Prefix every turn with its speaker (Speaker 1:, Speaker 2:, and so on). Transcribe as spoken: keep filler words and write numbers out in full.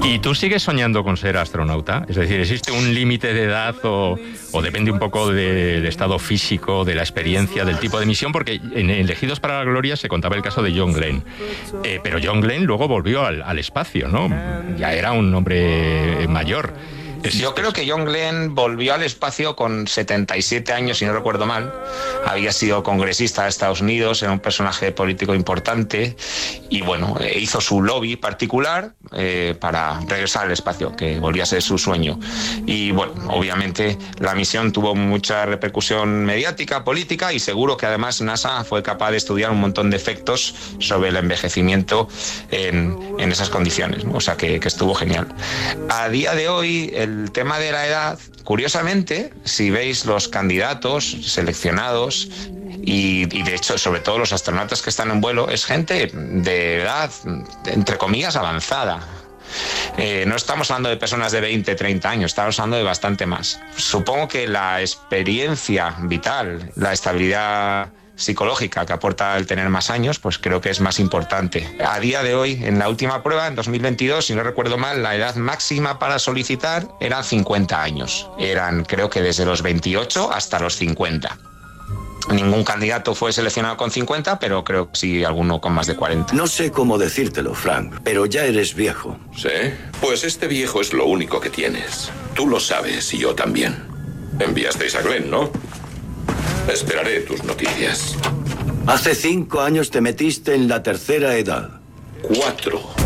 Speaker 1: ¿Y tú sigues soñando con ser astronauta? Es decir, ¿existe un límite de edad o, o depende un poco de- del estado físico, de la experiencia, del tipo de misión? Porque en Elegidos para la Gloria se contaba el caso de John Glenn. Eh, pero John Glenn luego volvió al, al espacio, ¿no? Ya era un hombre mayor.
Speaker 2: Yo creo que John Glenn volvió al espacio con setenta y siete años, si no recuerdo mal. Había sido congresista de Estados Unidos, era un personaje político importante y bueno, eh, hizo su lobby particular eh, para regresar al espacio, que volvía a ser su sueño. Y bueno, obviamente la misión tuvo mucha repercusión mediática, política, y seguro que además NASA fue capaz de estudiar un montón de efectos sobre el envejecimiento en, en esas condiciones, ¿no? O sea que, que estuvo genial. A día de hoy, el El tema de la edad, curiosamente, si veis los candidatos seleccionados y, y de hecho, sobre todo los astronautas que están en vuelo, es gente de edad, entre comillas, avanzada. Eh, no estamos hablando de personas de veinte, treinta años, estamos hablando de bastante más. Supongo que la experiencia vital, la estabilidad psicológica que aporta el tener más años, pues creo que es más importante. A día de hoy, en la última prueba, en dos mil veintidós, si no recuerdo mal, la edad máxima para solicitar era cincuenta años. Eran, creo que desde los veintiocho hasta los cincuenta. Ningún candidato fue seleccionado con cincuenta, pero creo que sí alguno con más de cuarenta.
Speaker 3: No sé cómo decírtelo, Frank, pero ya eres viejo.
Speaker 4: ¿Sí? Pues este viejo es lo único que tienes. Tú lo sabes y yo también. Enviasteis a Glenn, ¿no? Esperaré tus noticias.
Speaker 3: Hace cinco años te metiste en la tercera edad.
Speaker 4: Cuatro.